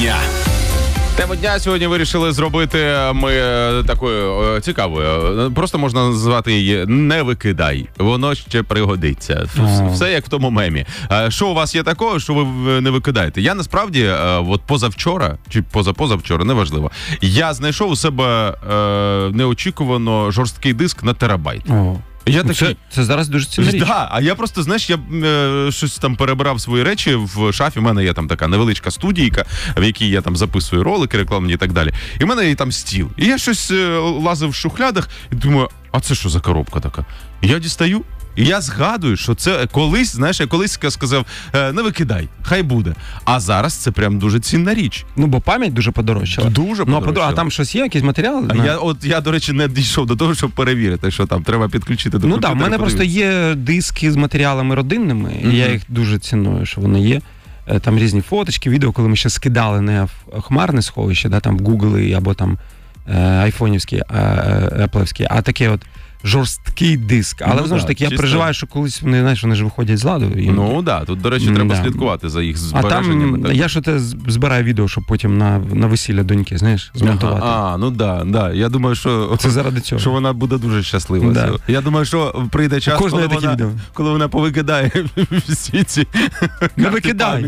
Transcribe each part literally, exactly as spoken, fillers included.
дня. Тему дня сьогодні вирішили зробити ми такою цікавою. Просто можна назвати її «Не викидай, воно ще пригодиться». Все як в тому мемі. Що у вас є такого, що ви не викидаєте? Я насправді, от позавчора, чи позапозавчора, неважливо, я знайшов у себе неочікувано жорсткий диск на терабайт. О. Я ну, такий... це, це зараз дуже цінна річ. Да, а я просто, знаєш, я е, щось там перебирав свої речі в шафі. У мене є там така невеличка студійка, в якій я там записую ролики рекламні і так далі. І в мене є там стіл. І я щось е, лазив в шухлядах і думаю, а це що за коробка така? І я дістаю. І я згадую, що це колись, знаєш, я колись сказав, не викидай, хай буде. А зараз це прям дуже цінна річ. Ну, бо пам'ять дуже подорожчала. Дуже ну, подорожчала. А там щось є, якісь матеріали? А я, от, я, до речі, не дійшов до того, щоб перевірити, що там треба підключити до ну, комп'ютера. Ну так, в мене просто є диски з матеріалами родинними, mm-hmm. і я їх дуже ціную, що вони є. Там різні фоточки, відео, коли ми ще скидали не в хмарне сховище, да, там в Google або там айфонівські, еплівські, а таке от жорсткий диск. Але, ну, знову ж таки, я переживаю, що колись вони, знаєш, вони ж виходять з ладу. І... Ну, так, да, тут, до речі, треба да. слідкувати за їх збереженнями. А там, я ж те збираю відео, щоб потім на, на весілля доньки, знаєш, змонтувати. Ага, а, ну да, да. Я думаю, що, це заради цього. Що вона буде дуже щаслива. Да. Я думаю, що прийде час, коли вона, коли вона повикидає всі ці не викидай.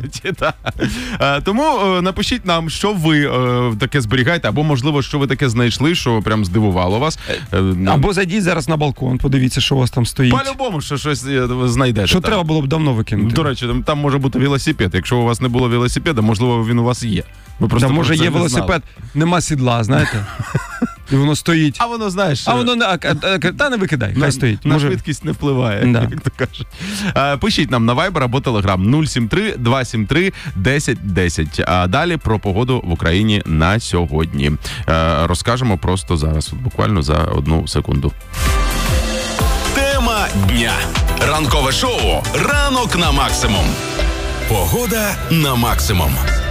А, тому напишіть нам, що ви таке зберігаєте, або, можливо, що ви таке знайшли, що прям здивувало вас. Або зайдіть зараз на балкон, подивіться, що у вас там стоїть. По-любому, що щось знайдете. Що там. Треба було б давно викинути. До речі, там, там може бути велосипед. Якщо у вас не було велосипеда, можливо, він у вас є. Ви просто там, може, є велосипед, нема сідла, знаєте? І воно стоїть. А воно, знаєш... А воно, не, та не викидай, хай на, стоїть. На може... швидкість не впливає, да. як то кажуть. А, пишіть нам на Viber або Telegram нуль сім три два сім три десять десять. А далі про погоду в Україні на сьогодні. А, розкажемо просто зараз, буквально за одну секунду. Тема дня. Ранкове шоу «Ранок на максимум». Погода на максимум.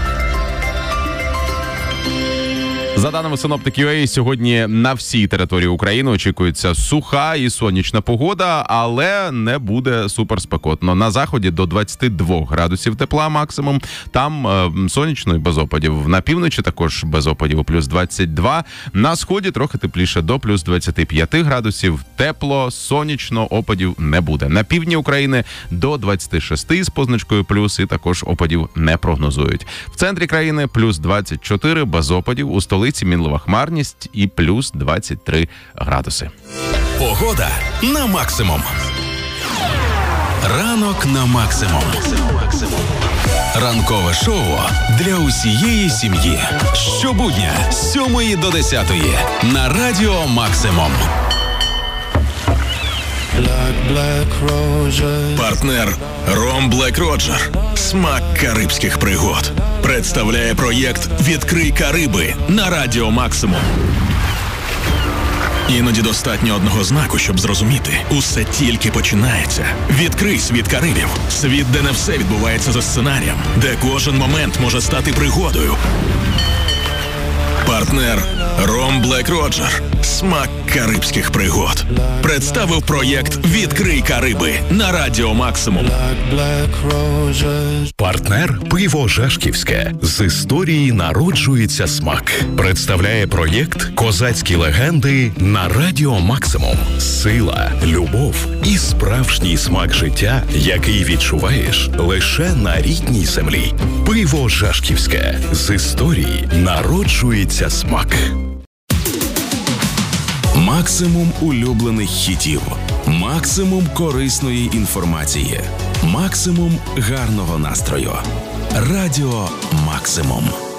За даними синоптиків ю ей, сьогодні на всій території України очікується суха і сонячна погода, але не буде суперспекотно. На заході до двадцять два градусів тепла максимум, там е, сонячно і без опадів. На півночі також без опадів, плюс двадцять два. На сході трохи тепліше, до плюс двадцять п'ять градусів. Тепло, сонячно, опадів не буде. На півдні України до двадцять шість з позначкою плюс, і також опадів не прогнозують. В центрі країни плюс двадцять чотири, без опадів. У столиці мінлива хмарність і плюс двадцять три градуси. Погода на максимум. Ранок на максимум. Ранкове шоу для усієї сім'ї. Щобудня з сьомої до десятої на Радіо Максимум. Партнер Ром Блек Роджер. Смак карибських пригод. Представляє проєкт «Відкрий Кариби» на Радіо Максимум. Іноді достатньо одного знаку, щоб зрозуміти. Усе тільки починається. Відкрий світ Карибів. Світ, де не все відбувається за сценарієм. Де кожен момент може стати пригодою. Партнер Ром Блек Роджер. Смак карибських пригод. Представив проєкт «Відкрий Кариби» на Радіо Максимум. Партнер «Пиво Жашківське». З історії народжується смак. Представляє проєкт «Козацькі легенди» на Радіо Максимум. Сила, любов і справжній смак життя, який відчуваєш лише на рідній землі. Пиво Жашківське. З історії народжується смак. Максимум улюблених хітів. Максимум корисної інформації. Максимум гарного настрою. Радіо Максимум.